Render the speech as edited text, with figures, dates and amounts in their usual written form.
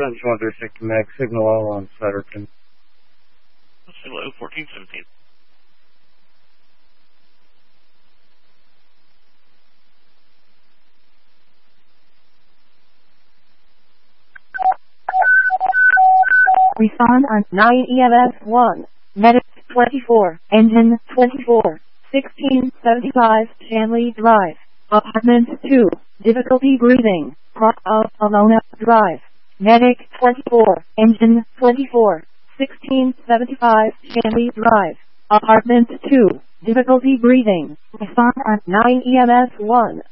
Central District to Meg, signal all on Sutterton. Signal 1417. Respond on 9 EMS 1, Medic 24, Engine 24, 1675 Shanley Drive, Apartment 2, difficulty breathing, part of Alona Drive. Medic 24, Engine 24, 1675 Shanley Drive, Apartment 2, difficulty breathing. Respond on 9 EMS 1.